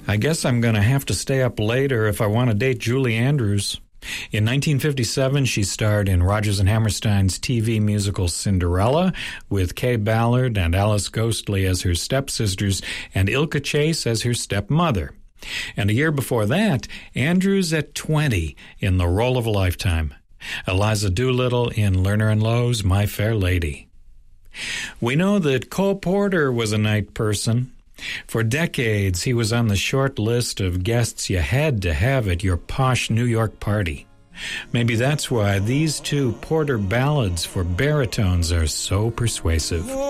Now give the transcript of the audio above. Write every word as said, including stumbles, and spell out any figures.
I guess I'm going to have to stay up later if I want to date Julie Andrews. In nineteen fifty-seven, she starred in Rodgers and Hammerstein's T V musical Cinderella with Kay Ballard and Alice Ghostley as her stepsisters and Ilka Chase as her stepmother. And a year before that, Andrews at twenty in The Role of a Lifetime. Eliza Doolittle in Lerner and Loewe's My Fair Lady. We know that Cole Porter was a night person. For decades, he was on the short list of guests you had to have at your posh New York party. Maybe that's why these two Porter ballads for baritones are so persuasive.